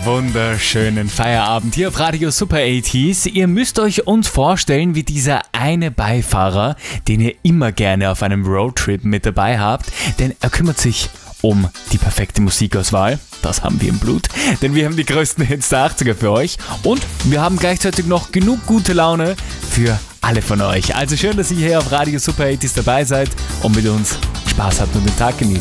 wunderschönen Feierabend hier auf Radio Super 80s. Ihr müsst euch uns vorstellen, wie dieser eine Beifahrer, den ihr immer gerne auf einem Roadtrip mit dabei habt, denn er kümmert sich um die perfekte Musikauswahl. Das haben wir im Blut, denn wir haben die größten Hits der 80er für euch und wir haben gleichzeitig noch genug gute Laune für alle von euch. Also schön, dass ihr hier auf Radio Super 80s dabei seid und mit uns Spaß habt und den Tag genießt.